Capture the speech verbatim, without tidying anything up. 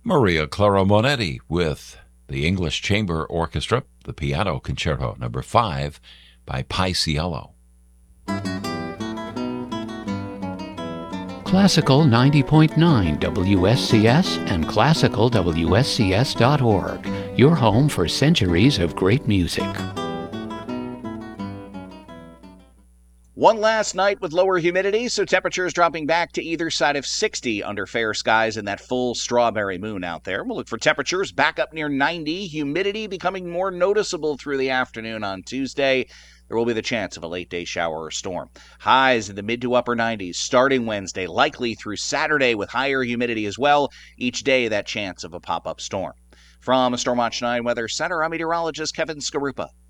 Maria Clara Monetti with the English Chamber Orchestra, the Piano Concerto Number five by Paisiello. Classical ninety point nine W S C S and classical W S C S dot org, your home for centuries of great music. One last night with lower humidity, so temperatures dropping back to either side of sixty under fair skies and that full strawberry moon out there. We'll look for temperatures back up near ninety, humidity becoming more noticeable through the afternoon on Tuesday. There will be the chance of a late-day shower or storm. Highs in the mid to upper nineties starting Wednesday, likely through Saturday with higher humidity as well. Each day, that chance of a pop-up storm. From Storm Watch nine Weather Center, I'm meteorologist Kevin Skarupa.